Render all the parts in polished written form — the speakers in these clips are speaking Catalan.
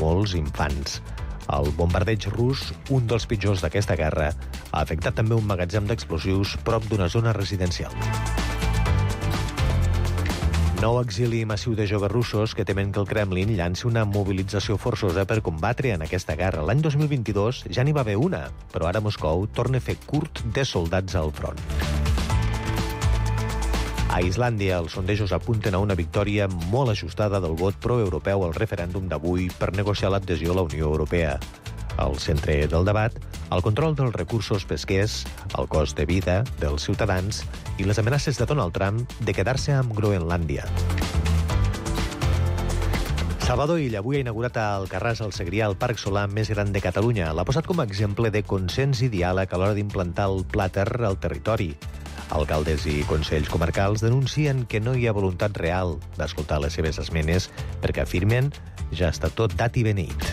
molts infants. El bombardeig rus, un dels pitjors d'aquesta guerra, ha afectat també un magatzem d'explosius prop d'una zona residencial. Nou exili massiu de joves russos que temen que el Kremlin llanci una mobilització forçosa per combatre en aquesta guerra. L'any 2022 ja n'hi va haver una, però ara Moscou torna a fer curt de soldats al front. A Islàndia, els sondejos apunten a una victòria molt ajustada del vot pro-europeu al referèndum d'avui per negociar l'adhesió a la Unió Europea. Al centre del debat, el control dels recursos pesquers, el cost de vida dels ciutadans i les amenaces de Donald Trump de quedar-se amb Groenlàndia. Salvador Illa avui ha inaugurat a Alcarràs el Segrià, el parc solar més gran de Catalunya. L'ha posat com a exemple de consens i diàleg a l'hora d'implantar el plàter al territori. Alcaldes i consells comarcals denuncien que no hi ha voluntat real d'escoltar les seves esmenes perquè afirmen ja està tot dat i beneït.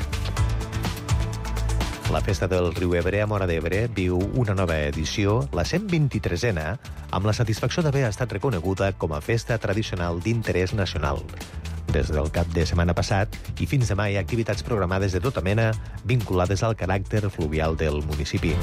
La festa del riu Ebre a Móra d'Ebre viu una nova edició, la 123a, amb la satisfacció d'haver estat reconeguda com a festa tradicional d'interès nacional. Des del cap de setmana passat i fins demà hi ha activitats programades de tota mena vinculades al caràcter fluvial del municipi.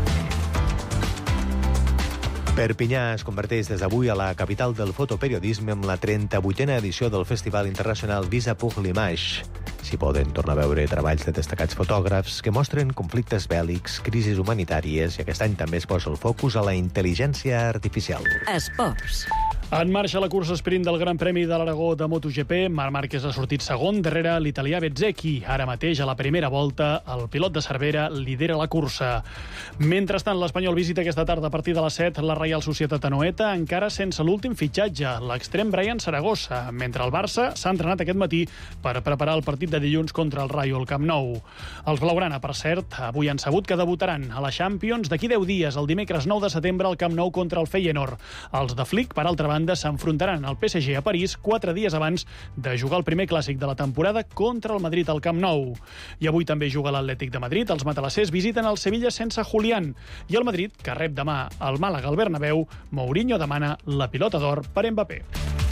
Perpinyà es converteix des d'avui a la capital del fotoperiodisme amb la 38a edició del Festival Internacional Visa pour l'Image. S'hi poden tornar a veure treballs de destacats fotògrafs que mostren conflictes bèl·lics, crisis humanitàries i aquest any també es posa el focus a la intel·ligència artificial. Esports. En marxa la cursa sprint del Gran Premi de l'Aragó de MotoGP. Marc Márquez ha sortit segon darrere l'italià Bezzecchi. Ara mateix, a la primera volta, el pilot de Cervera lidera la cursa. Mentrestant, l'Espanyol visita aquesta tarda a partir de les 7 la Reial Societat Anoeta, encara sense l'últim fitxatge, l'extrem Brian Zaragoza, mentre el Barça s'ha entrenat aquest matí per preparar el partit de dilluns contra el Rayo al Camp Nou. Els blaugrana, per cert, avui han sabut que debutaran a la Champions d'aquí 10 dies, el dimecres 9 de setembre al Camp Nou contra el Feyenoord. Els de Flick, per altra banda, s'enfrontaran al PSG a París 4 dies abans de jugar el primer clàssic de la temporada contra el Madrid al Camp Nou. I avui també juga l'Atlètic de Madrid. Els matalassers visiten el Sevilla sense Julián. I el Madrid, que rep demà el Màlaga al Bernabéu, Mourinho demana la pilota d'or per Mbappé.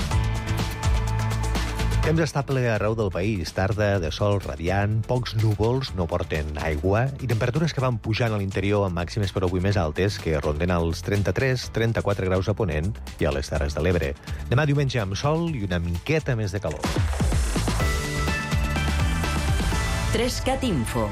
Temps estable arreu del país, tarda de sol radiant, pocs núvols no porten aigua i temperatures que van pujant a l'interior amb màximes per avui més altes que ronden els 33-34 graus a Ponent i a les Terres de l'Ebre. Demà diumenge amb sol i una miqueta més de calor. 3CAT Info.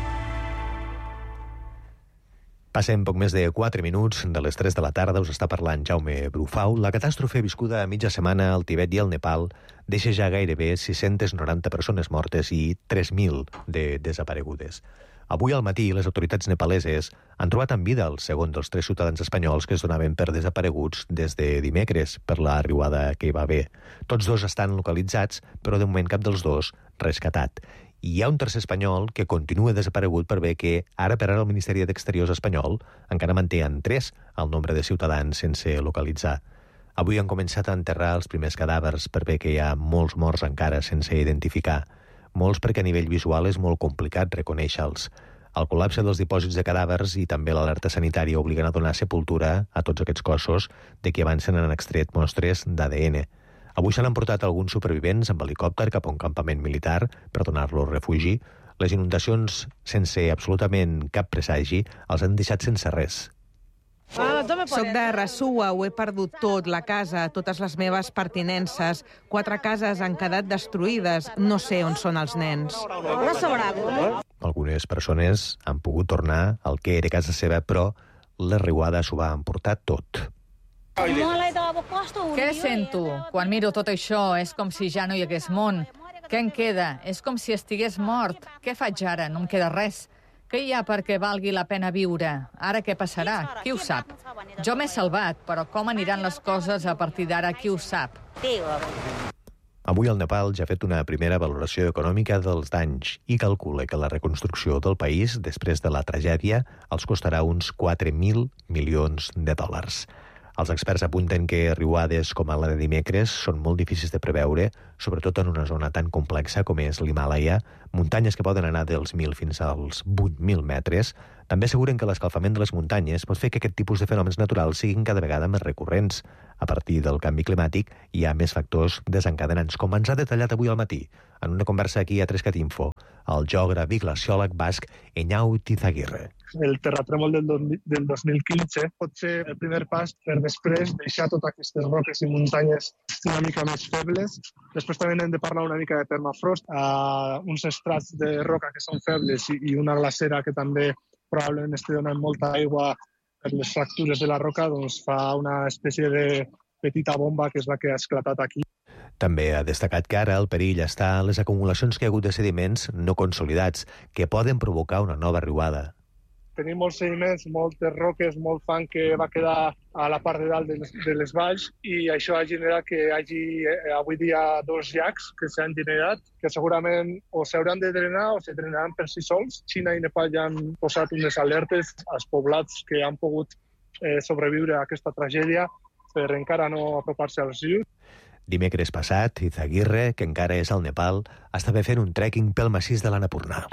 Passem poc més de 4 minuts de les 3 de la tarda. Us està parlant Jaume Brufau. La catàstrofe viscuda a mitja setmana al Tibet i al Nepal deixa ja gairebé 690 persones mortes i 3.000 de desaparegudes. Avui al matí, les autoritats nepaleses han trobat en vida el segon dels 3 ciutadans espanyols que es donaven per desapareguts des de dimecres per la riuada que hi va haver. Tots dos estan localitzats, però de moment cap dels dos rescatat. I hi ha un tercer espanyol que continua desaparegut per bé que ara per ara el Ministeri d'Exteriors espanyol encara manté en 3 el nombre de ciutadans sense localitzar. Avui han començat a enterrar els primers cadàvers per bé que hi ha molts morts encara sense identificar. Molts perquè a nivell visual és molt complicat reconèixer-los. El col·lapse dels dipòsits de cadàvers i també l'alerta sanitària obliguen a donar sepultura a tots aquests cossos de qui abans se n'han extret mostres d'ADN. Avui s'han emportat alguns supervivents amb helicòpter cap a un campament militar per donar-los refugi. Les inundacions, sense absolutament cap presagi, els han deixat sense res. Soc de Rasua, ho he perdut tot, la casa, totes les meves pertinences. 4 cases han quedat destruïdes. No sé on són els nens. Algunes persones han pogut tornar al que era casa seva, però la riuada s'ho va emportar tot. Què sento? Quan miro tot això és com si ja no hi hagués món. Què em queda? És com si estigués mort. Què faig ara? No em queda res. Què hi ha perquè valgui la pena viure? Ara què passarà? Qui ho sap? Jo m'he salvat, però com aniran les coses a partir d'ara? Qui ho sap? Avui el Nepal ja ha fet una primera valoració econòmica dels danys i calcula que la reconstrucció del país, després de la tragèdia, els costarà uns 4.000 milions de dòlars. Els experts apunten que riuades com la de dimecres són molt difícils de preveure, sobretot en una zona tan complexa com és l'Himàlaia, muntanyes que poden anar dels 1.000 fins als 8.000 metres. També asseguren que l'escalfament de les muntanyes pot fer que aquest tipus de fenòmens naturals siguin cada vegada més recurrents. A partir del canvi climàtic hi ha més factors desencadenants, com ens ha detallat avui al matí, en una conversa aquí a 3CAT Info, el geògraf i glaciòleg basc Eñaut Izaguirre. El terratrèmol del 2015 pot ser el primer pas per després deixar totes aquestes roques i muntanyes una mica més febles. Després també hem de parlar una mica de permafrost, uns estrats de roca que són febles i una glacera que també probablement estigui donant molta aigua per les fractures de la roca, doncs fa una espècie de petita bomba que és la que ha esclatat aquí. També ha destacat que ara el perill està en les acumulacions que hi ha hagut de sediments no consolidats, que poden provocar una nova riuada. Tenim molts sediments, moltes roques, molt fang que va quedar a la part de dalt de les valls i això ha generat que hi hagi avui dia 2 llacs que s'han generat, que segurament o s'hauran de drenar o se drenaran per si sols. Xina i Nepal ja han posat unes alertes als poblats que han pogut sobreviure a aquesta tragèdia per encara no apropar-se als rius. Dimecres passat, Izaguirre, que encara és al Nepal, estava fent un trekking pel massís de l'Annapurna.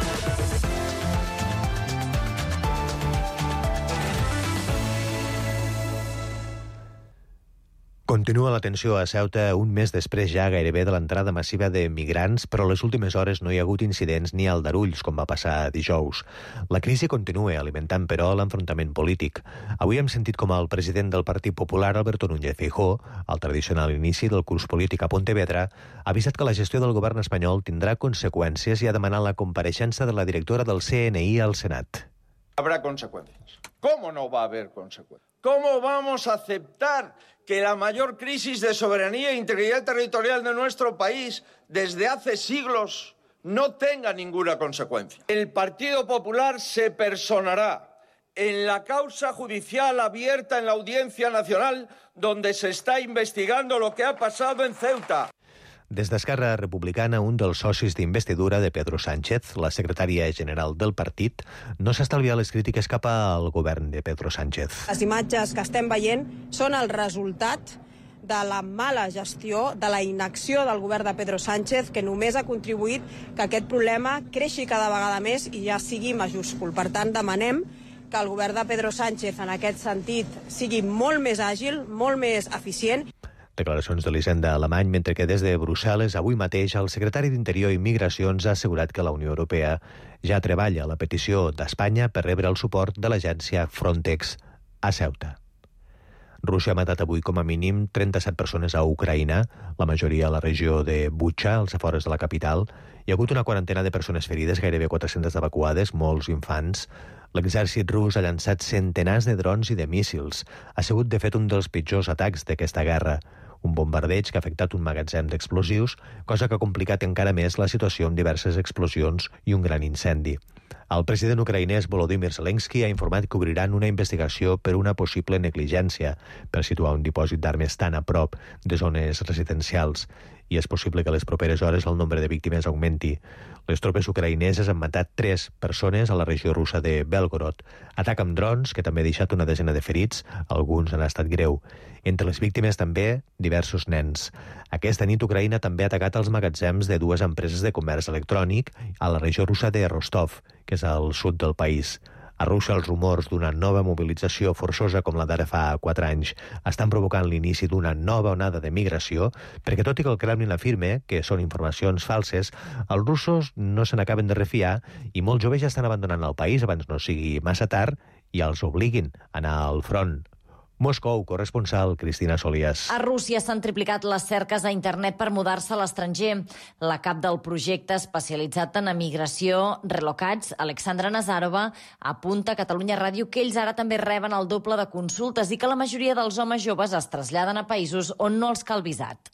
Continua la tensió a Ceuta un mes després ja gairebé de l'entrada massiva de migrants, però les últimes hores no hi ha hagut incidents ni aldarulls, com va passar dijous. La crisi continua alimentant, però, l'enfrontament polític. Avui hem sentit com el president del Partit Popular, Alberto Núñez Feijóo, al tradicional inici del curs polític a Pontevedra, ha avisat que la gestió del govern espanyol tindrà conseqüències i ha demanat la compareixença de la directora del CNI al Senat. Habrá consecuencias. ¿Cómo no va a haber consecuencias? ¿Cómo vamos a aceptar que la mayor crisis de soberanía e integridad territorial de nuestro país desde hace siglos no tenga ninguna consecuencia? El Partido Popular se personará en la causa judicial abierta en la Audiencia Nacional donde se está investigando lo que ha pasado en Ceuta. Des d'Esquerra Republicana, un dels socis d'investidura de Pedro Sánchez, la secretària general del partit, no s'ha estalviat les crítiques cap al govern de Pedro Sánchez. Les imatges que estem veient són el resultat de la mala gestió, de la inacció del govern de Pedro Sánchez, que només ha contribuït que aquest problema creixi cada vegada més i ja sigui majúscul. Per tant, demanem que el govern de Pedro Sánchez, en aquest sentit, sigui molt més àgil, molt més eficient. Declaracions de l'Hisenda alemany, mentre que des de Brussel·les, avui mateix, el secretari d'Interior i Migracions ha assegurat que la Unió Europea ja treballa a la petició d'Espanya per rebre el suport de l'agència Frontex a Ceuta. Rússia ha matat avui com a mínim 37 persones a Ucraïna, la majoria a la regió de Bucha, als afores de la capital. Hi ha hagut una quarantena de persones ferides, gairebé 400 evacuades, molts infants. L'exèrcit rus ha llançat centenars de drons i de míssils. Ha sigut, de fet, un dels pitjors atacs d'aquesta guerra. Un bombardeig que ha afectat un magatzem d'explosius, cosa que ha complicat encara més la situació amb diverses explosions i un gran incendi. El president ucraïnès Volodymyr Zelensky ha informat que obriran una investigació per una possible negligència per situar un dipòsit d'armes tan a prop de zones residencials i és possible que a les properes hores el nombre de víctimes augmenti. Les tropes ucraïneses han matat 3 persones a la regió russa de Belgorod. Atac amb drons, que també ha deixat una desena de ferits, alguns han estat greu. Entre les víctimes també diversos nens. Aquesta nit Ucraïna també ha atacat els magatzems de 2 empreses de comerç electrònic a la regió russa de Rostov, que és al sud del país. A Rússia, els rumors d'una nova mobilització forçosa com la d'ara fa 4 anys estan provocant l'inici d'una nova onada de migració, perquè tot i que el Kremlin afirma que són informacions falses, els russos no se n'acaben de refiar i molts joves ja estan abandonant el país abans no sigui massa tard i els obliguin a anar al front. Moscou, corresponsal Cristina Solías. A Rússia s'han triplicat les cerques a internet per mudar-se a l'estranger. La cap del projecte especialitzat en emigració Relocats, Alexandra Nazarova, apunta a Catalunya Ràdio que ells ara també reben el doble de consultes i que la majoria dels homes joves es traslladen a països on no els cal visat.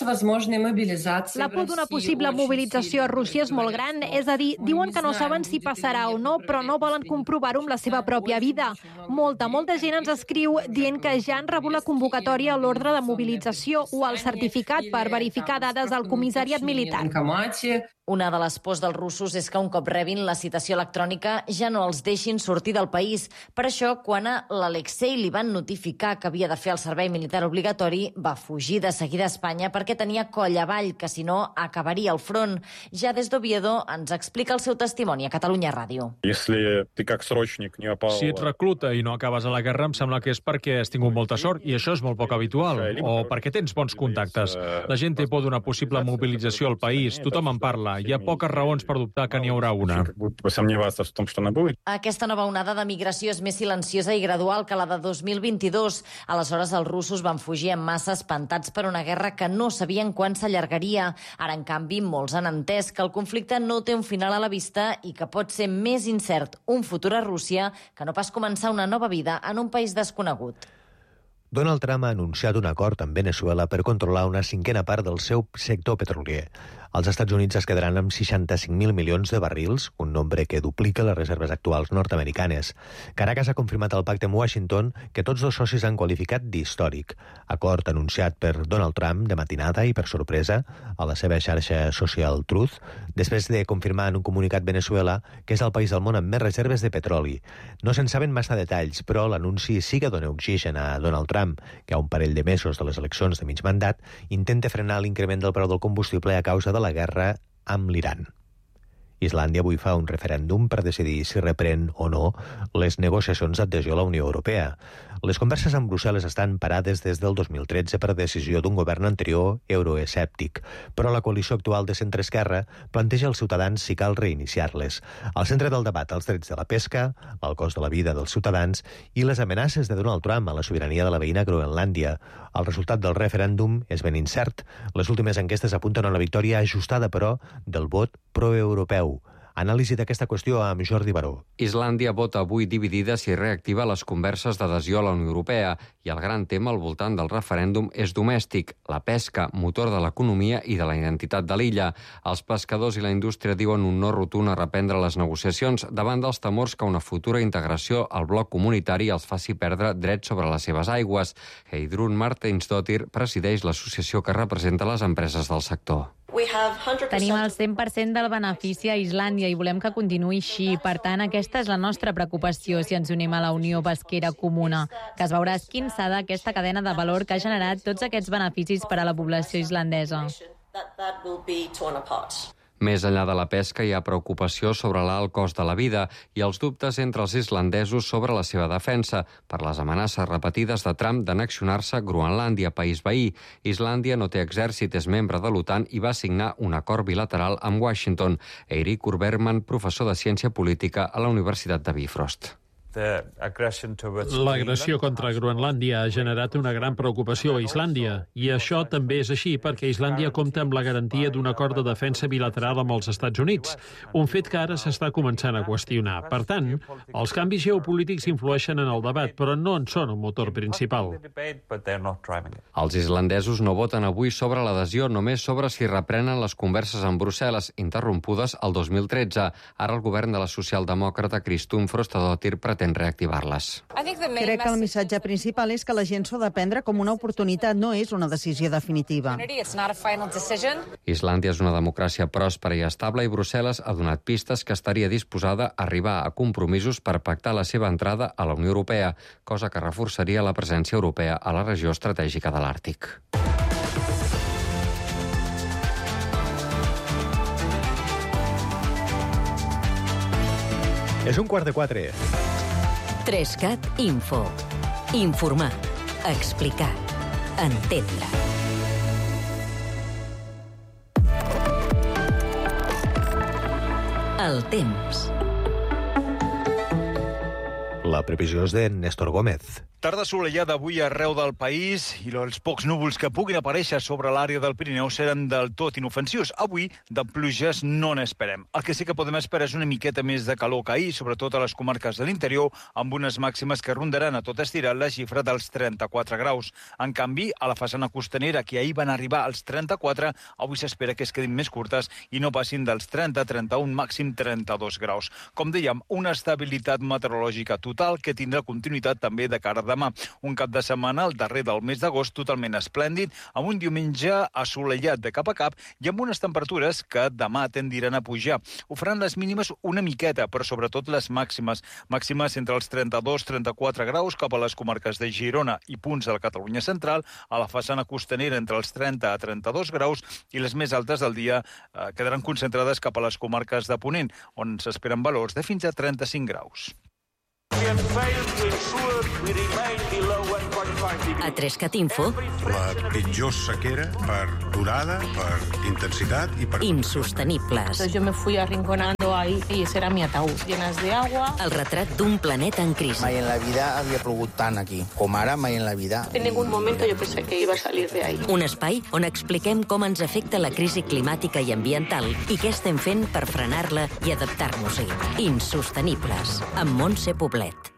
La por d'una possible mobilització a Rússia és molt gran, és a dir, diuen que no saben si passarà o no, però no volen comprovar-ho amb la seva pròpia vida. Molta gent ens escriu dient que ja han rebut la convocatòria a l'ordre de mobilització o el certificat per verificar dades al comissariat militar. Una de les pors dels russos és que un cop rebin la citació electrònica ja no els deixin sortir del país. Per això, quan a l'Alexei li van notificar que havia de fer el servei militar obligatori, va fugir de seguida a Espanya perquè tenia coll avall, que si no acabaria al front. Ja des d'Oviedo ens explica el seu testimoni a Catalunya Ràdio. Si ets recluta i no acabes a la guerra, em sembla que és perquè has tingut molta sort, i això és molt poc habitual, o perquè tens bons contactes. La gent té por d'una possible mobilització al país, tothom en parla. clar. Hi ha poques raons per dubtar que n'hi haurà una. Aquesta nova onada de migració és més silenciosa i gradual que la de 2022. Aleshores, els russos van fugir en massa espantats per una guerra que no sabien quan s'allargaria. Ara, en canvi, molts han entès que el conflicte no té un final a la vista i que pot ser més incert un futur a Rússia que no pas començar una nova vida en un país desconegut. Donald Trump ha anunciat un acord amb Venezuela per controlar una cinquena part del seu sector petrolier. Els Estats Units es quedaran amb 65.000 milions de barrils, un nombre que duplica les reserves actuals nord-americanes. Caracas ha confirmat al pacte amb Washington que tots dos socis han qualificat d'històric. Acord anunciat per Donald Trump de matinada i per sorpresa a la seva xarxa social Truth, després de confirmar en un comunicat Venezuela que és el país del món amb més reserves de petroli. No se'n saben massa detalls, però l'anunci sí que dona oxigen a Donald Trump, que a un parell de mesos de les eleccions de mig mandat intenta frenar l'increment del preu del combustible a causa de la guerra amb l'Iran. Islàndia avui fa un referèndum per decidir si reprèn o no les negociacions d'adhesió a la Unió Europea. Les converses amb Brussel·les estan parades des del 2013 per decisió d'un govern anterior euroescèptic, però la coalició actual de centre-esquerra planteja als ciutadans si cal reiniciar-les. Al centre del debat, els drets de la pesca, el cost de la vida dels ciutadans i les amenaces de Donald Trump a la sobirania de la veïna Groenlàndia. El resultat del referèndum és ben incert. Les últimes enquestes apunten a una victòria ajustada, però, del vot pro-europeu. Anàlisi d'aquesta qüestió amb Jordi Baró. Islàndia vota avui dividida si reactiva les converses d'adhesió a la Unió Europea i el gran tema al voltant del referèndum és domèstic, la pesca, motor de l'economia i de la identitat de l'illa. Els pescadors i la indústria diuen un no rotund a reprendre les negociacions davant dels temors que una futura integració al bloc comunitari els faci perdre drets sobre les seves aigües. Heidrun Marteinsdottir presideix l'associació que representa les empreses del sector. Tenim el 100% del benefici a Islàndia i volem que continuï així. Per tant, aquesta és la nostra preocupació si ens unim a la Unió Pesquera Comuna, que es veurà esquinçada aquesta cadena de valor que ha generat tots aquests beneficis per a la població islandesa. Més enllà de la pesca, hi ha preocupació sobre l'alt cost de la vida i els dubtes entre els islandesos sobre la seva defensa per les amenaces repetides de Trump d'annexionar-se Groenlàndia, país veí. Islàndia no té exèrcit, és membre de l'OTAN i va signar un acord bilateral amb Washington. Eiríkur Bergman, professor de ciència política a la Universitat de Bifrost. L'agressió contra Groenlàndia ha generat una gran preocupació a Islàndia, i això també és així perquè Islàndia compta amb la garantia d'un acord de defensa bilateral amb els Estats Units, un fet que ara s'està començant a qüestionar. Per tant, els canvis geopolítics influeixen en el debat, però no en són el motor principal. Els islandesos no voten avui sobre l'adhesió, només sobre si reprenen les converses amb Brussel·les, interrompudes el 2013. Ara el govern de la socialdemòcrata Kristún Frostadóttir pretén reactivar-les. Crec que el missatge principal és que la gent s'ho ha de prendre com una oportunitat, no és una decisió definitiva. Islàndia és una democràcia pròspera i estable i Brussel·les ha donat pistes que estaria disposada a arribar a compromisos per pactar la seva entrada a la Unió Europea, cosa que reforçaria la presència europea a la regió estratègica de l'Àrtic. És 3:15. 3CAT Info. Informar, explicar, entendre. El temps. La previsió és de Néstor Gómez. Tarda assolellada avui arreu del país i els pocs núvols que puguin aparèixer sobre l'àrea del Pirineu seran del tot inofensius. Avui, de pluges no n'esperem. El que sí que podem esperar és una miqueta més de calor que ahir, sobretot a les comarques de l'interior, amb unes màximes que rondaran a tot estirar la xifra dels 34 graus. En canvi, a la façana costanera, que ahir van arribar als 34, avui s'espera que es quedin més curtes i no passin dels 30, 31, màxim 32 graus. Com dèiem, una estabilitat meteorològica total que tindrà continuïtat també de cara a demà. Un cap de setmana, el darrer del mes d'agost, totalment esplèndid, amb un diumenge assolellat de cap a cap i amb unes temperatures que demà tendiran a pujar. Ho faran les mínimes una miqueta, però sobretot les màximes. Màximes entre els 32-34 graus cap a les comarques de Girona i punts de la Catalunya central, a la façana costanera entre els 30 a 32 graus i les més altes del dia quedaran concentrades cap a les comarques de Ponent, on s'esperen valors de fins a 35 graus. A 3CAT Info... La pitjor sequera per durada, per intensitat i per... Insostenibles. Yo me fui arrinconando ahí y ese era mi ataúd, llenas de agua. El retrat d'un planeta en crisi. Mai en la vida havia plogut tant aquí, com ara mai en la vida. En ningún momento yo pensé que iba a salir de ahí. Un espai on expliquem com ens afecta la crisi climàtica i ambiental i què estem fent per frenar-la i adaptar-nos-hi. Insostenibles, amb Montse Poblet.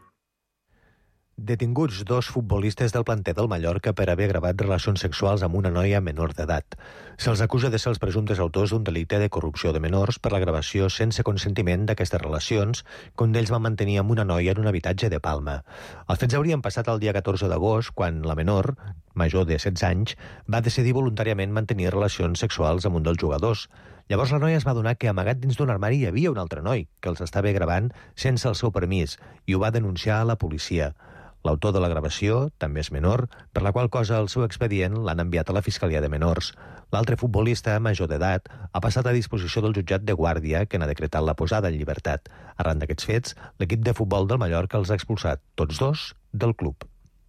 Detinguts 2 futbolistes del planter del Mallorca per haver gravat relacions sexuals amb una noia menor d'edat. Se'ls acusa de ser els presumptes autors d'un delicte de corrupció de menors per la gravació sense consentiment d'aquestes relacions que un d'ells va mantenir amb una noia en un habitatge de Palma. Els fets haurien passat el dia 14 d'agost, quan la menor, major de 16 anys, va decidir voluntàriament mantenir relacions sexuals amb un dels jugadors. Llavors la noia es va adonar que amagat dins d'un armari hi havia un altre noi que els estava gravant sense el seu permís i ho va denunciar a la policia. L'autor de la gravació, també és menor, per la qual cosa el seu expedient l'han enviat a la Fiscalia de Menors. L'altre futbolista, major d'edat, ha passat a disposició del jutjat de Guàrdia, que n'ha decretat la posada en llibertat. Arran d'aquests fets, l'equip de futbol del Mallorca els ha expulsat, tots 2, del club.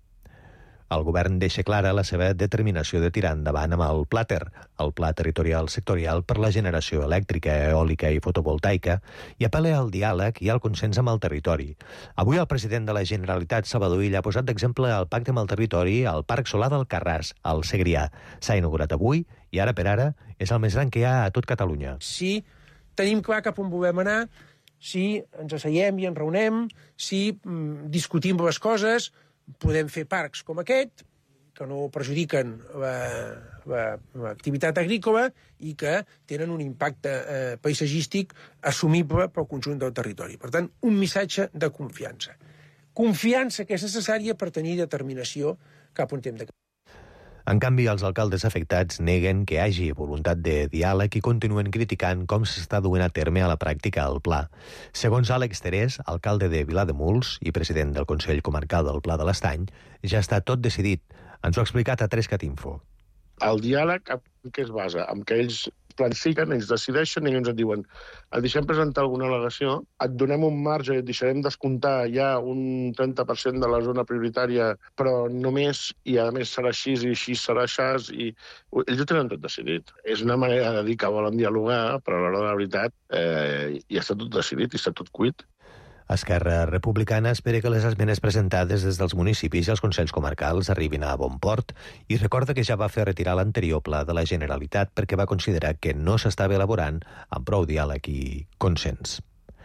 El govern deixa clara la seva determinació de tirar endavant amb el PLATER, el Pla Territorial Sectorial per la Generació Elèctrica, Eòlica i Fotovoltaica, i apel·la al diàleg i al consens amb el territori. Avui el president de la Generalitat, Salvador Illa, ha posat d'exemple el pacte amb el territori al Parc Solar del Carràs, al Segrià. S'ha inaugurat avui i ara per ara és el més gran que hi ha a tot Catalunya. Si tenim clar cap on volem anar, si ens asseiem i ens reunem, si discutim les coses, podem fer parcs com aquest, que no perjudiquen l'activitat agrícola i que tenen un impacte paisatgístic assumible pel conjunt del territori. Per tant, un missatge de confiança. Confiança que és necessària per tenir determinació cap on hem de... En canvi, els alcaldes afectats neguen que hi hagi voluntat de diàleg i continuen criticant com s'està duent a terme a la pràctica el pla. Segons Àlex Terès, alcalde de Vilademuls i president del Consell Comarcal del Pla de l'Estany, ja està tot decidit. Ens ho ha explicat a 3CAT Info. El diàleg en què es basa? En què ells planifiquen, ells decideixen i ens et diuen et deixem presentar alguna al·legació, et donem un marge i et deixarem descomptar ja un 30% de la zona prioritària, però només, i a més serà així i així serà així, i ells ho tenen tot decidit. És una manera de dir que volen dialogar, però a l'hora de la veritat ja està tot decidit i està tot cuit. Esquerra Republicana espera que les esmenes presentades des dels municipis i els consells comarcals arribin a bon port i recorda que ja va fer retirar l'anterior pla de la Generalitat perquè va considerar que no s'estava elaborant amb prou diàleg i consens.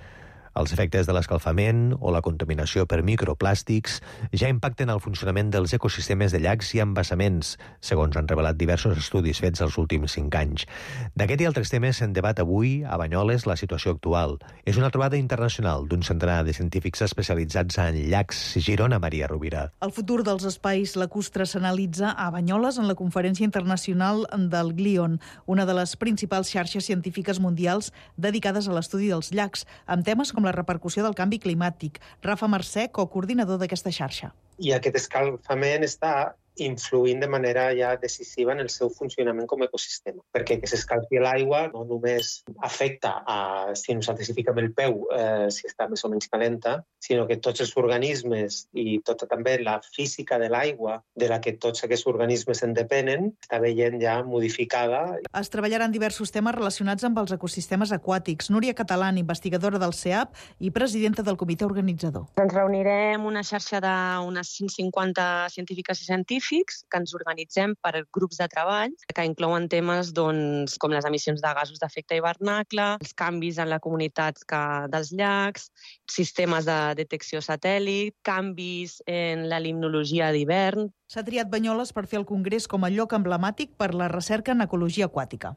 Els efectes de l'escalfament o la contaminació per microplàstics ja impacten el funcionament dels ecosistemes de llacs i embassaments, segons han revelat diversos estudis fets els últims 5 anys. D'aquest i altres temes se'n debat avui a Banyoles la situació actual. És una trobada internacional d'un centenar de científics especialitzats en llacs. Girona, Maria Rovira. El futur dels espais lacustres s'analitza a Banyoles en la Conferència Internacional del Glion, una de les principals xarxes científiques mundials dedicades a l'estudi dels llacs, amb temes com la repercussió del canvi climàtic. Rafa Mercè, coordinador d'aquesta xarxa. I aquest escalfament està influint de manera ja decisiva en el seu funcionament com a ecosistema. Perquè que s'escalfi l'aigua no només afecta si nosaltres hi fiquem el peu, si està més o menys calenta, sinó que tots els organismes i tota també la física de l'aigua, de la que tots aquests organismes en depenen, està veient ja modificada. Es treballaran diversos temes relacionats amb els ecosistemes aquàtics. Núria Catalán, investigadora del CEAP i presidenta del comitè organitzador. Ens reunirem una xarxa d'unes 150 científiques i científics que ens organitzem per grups de treball que inclouen temes com les emissions de gasos d'efecte hivernacle, els canvis en la comunitat dels llacs, sistemes de detecció satèl·lit, canvis en la limnologia d'hivern. S'ha triat Banyoles per fer el congrés com a lloc emblemàtic per la recerca en ecologia aquàtica.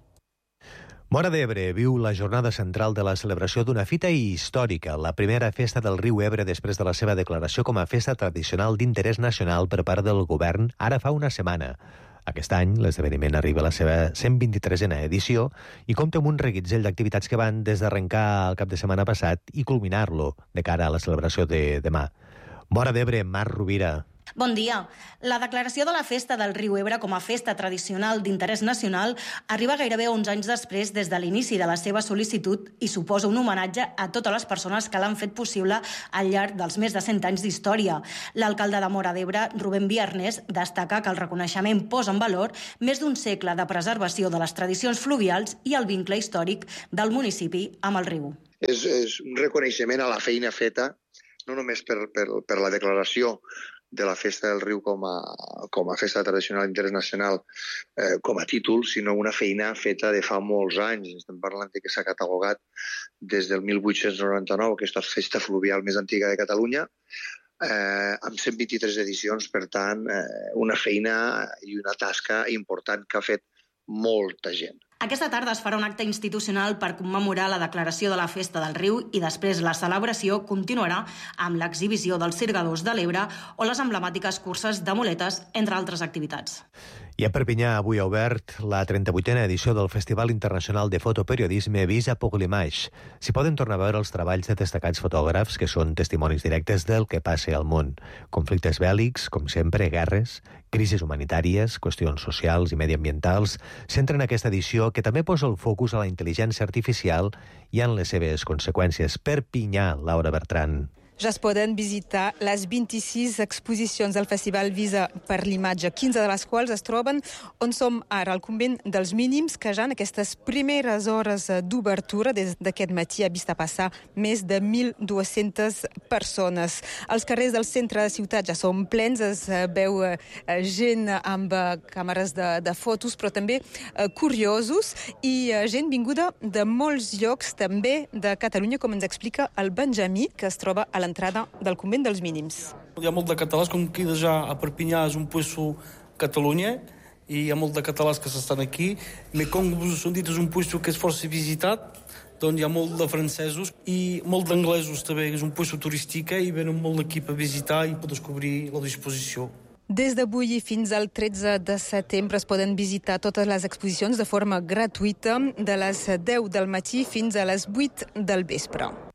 Móra d'Ebre viu la jornada central de la celebració d'una fita històrica, la primera festa del riu Ebre després de la seva declaració com a festa tradicional d'interès nacional per part del govern ara fa una setmana. Aquest any, l'esdeveniment arriba a la seva 123a edició i compta amb un reguitzell d'activitats que van des d'arrencar el cap de setmana passat i culminar-lo de cara a la celebració de demà. Móra d'Ebre, Mar Rovira. Bon dia. La declaració de la festa del riu Ebre com a festa tradicional d'interès nacional arriba gairebé 11 anys després des de l'inici de la seva sol·licitud i suposa un homenatge a totes les persones que l'han fet possible al llarg dels més de 100 anys d'història. L'alcalde de Móra d'Ebre, Rubén Viarnés, destaca que el reconeixement posa en valor més d'un segle de preservació de les tradicions fluvials i el vincle històric del municipi amb el riu. És un reconeixement a la feina feta, no només per la declaració de la Festa del Riu com a festa tradicional d'interès nacional com a títol, sinó una feina feta de fa molts anys. Estem parlant que s'ha catalogat des del 1899, aquesta festa fluvial més antiga de Catalunya, amb 123 edicions, per tant, una feina i una tasca important que ha fet molta gent. Aquesta tarda es farà un acte institucional per commemorar la declaració de la Festa del Riu i després la celebració continuarà amb l'exhibició dels Sirgadors de l'Ebre o les emblemàtiques curses de muletes, entre altres activitats. I a Perpinyà avui ha obert la 38a edició del Festival Internacional de Fotoperiodisme Visa Poglimage. S'hi poden tornar a veure els treballs de destacats fotògrafs que són testimonis directes del que passa al món. Conflictes bèl·lics, com sempre, guerres, crisis humanitàries, qüestions socials i mediambientals centren aquesta edició que també posa el focus a la intel·ligència artificial i en les seves conseqüències. Perpinyà, Laura Bertran. Ja es poden visitar les 26 exposicions del Festival Visa per l'Imatge, 15 de les quals es troben on som ara, al Convent dels Mínims, que ja en aquestes primeres hores d'obertura, des d'aquest matí, ha vist passar més de 1.200 persones. Els carrers del centre de ciutat ja són plens, es veu gent amb càmeres de fotos, però també curiosos, i gent vinguda de molts llocs, també de Catalunya, com ens explica el Benjamí, que es troba a l'entrada del Convent dels Mínims. Hi ha molt de catalans, com que ja a Perpinyà és un puesto Catalunya, i hi ha molt de catalans que estan aquí. Mais com us hem dit, és un puesto que és força visitat, doncs hi ha molt de francesos i molt d'anglesos també, és un puesto turístic i venen molt aquí per visitar i per descobrir la disposició. Des d'avui fins al 13 de setembre es poden visitar totes les exposicions de forma gratuïta de les 10 del matí fins a les 8 del vespre.